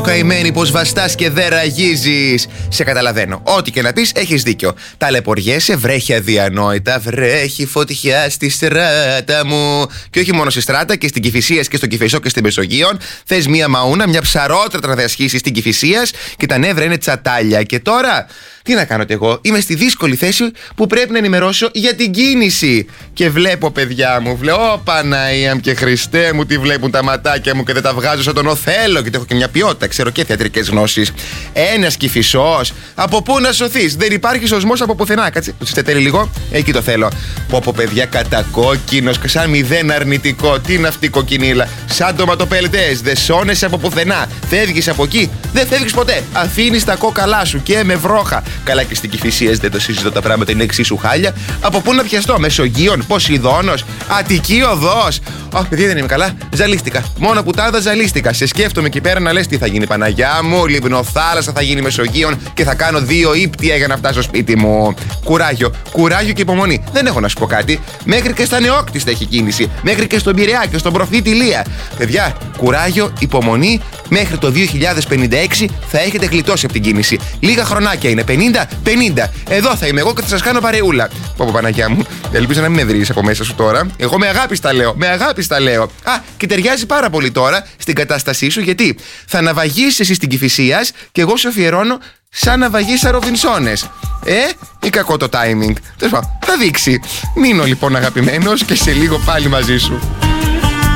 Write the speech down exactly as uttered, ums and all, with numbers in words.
καημένη, πως βαστάς και δεν ραγίζεις. Σε καταλαβαίνω. Ό,τι και να πεις, έχεις δίκιο. Ταλαιπωριέσαι, βρέχει αδιανόητα. Βρέχει φωτιά στη στράτα μου. Και όχι μόνο στη στράτα, και στην Κηφισίας και στο Κηφισό και στην Μεσογείων. Θες μία μαούνα, μια ψαρότρατα να διασχίσεις στην Κηφισίας και τα νεύρα είναι τσατάλια. Και τώρα, τι να κάνω κι εγώ? Είμαι στη δύσκολη θέση που πρέπει να ενημερώσω για την κίνηση. Και βλέπω, παιδιά μου, βλέπω, Παναία και Χριστέ μου, τι βλέπουν τα ματάκια μου και δεν τα βγάζω σαν τον Οθέλο. Γιατί έχω και μια ποιότητα, ξέρω και θεατρικές γνώσεις. Ένας Κηφισός, από πού να σωθείς? Δεν υπάρχει σωσμός από πουθενά. Κάτσε, το τσιτετέλει λίγο, εκεί το θέλω. Πω πω, παιδιά, κατακόκκινος, σαν μηδέν αρνητικό. Τι είναι αυτή η κοκκινίλα? Σαν ντοματοπελτές, δεν σώνεσαι από πουθενά. Φεύγεις από εκεί, δεν φεύγεις ποτέ. Αφήνεις τα κόκαλά σου και με βρόχα. Καλά, και στην Κηφισίας δεν το συζητώ, τα πράγματα είναι εξίσου χάλια. Από πού να πιαστώ? Μεσογείων, Ποσειδώνος, Αττική Οδός. Αχ, παιδί, δεν είμαι καλά. Ζαλίστηκα. Μόνο που τάδα ζαλίστηκα. Σε σκέφτομαι εκεί πέρα να λες τι θα γίνει, Παναγιά μου. Λιμνοθάλασσα θα γίνει Μεσογείων και θα κάνω δύο ύπτια για να φτάσω στο σπίτι μου. Κουράγιο, κουράγιο και υπομονή. Δεν έχω να σου πω κάτι. Μέχρι και στα Νεόκτιστα έχει κίνηση. Μέχρι και στον Πειραιά και στον Προφήτη Λία. Παιδιά, κουράγιο, υπομονή. Μέχρι το δύο χιλιάδες πενήντα έξι θα έχετε γλιτώσει από την κίνηση. Λίγα χρονάκια είναι. πενήντα, πενήντα. Εδώ θα είμαι εγώ και θα σας κάνω παρεούλα. Πω πω, Παναγιά μου. Ελπίζω να μην με βρεις από μέσα σου τώρα. Εγώ με αγάπη τα λέω. Με αγάπη τα λέω. Α, και ταιριάζει πάρα πολύ τώρα στην κατάστασή σου, γιατί θα ναυαγίσεις εσύ στην Κηφισίας και εγώ σου αφιερώνω σαν ναυαγίσα Ροβινσόνες. Ε, ή κακό το timing. Τέλος πάντων, θα δείξει. Μείνω λοιπόν αγαπημένος και σε λίγο πάλι μαζί σου.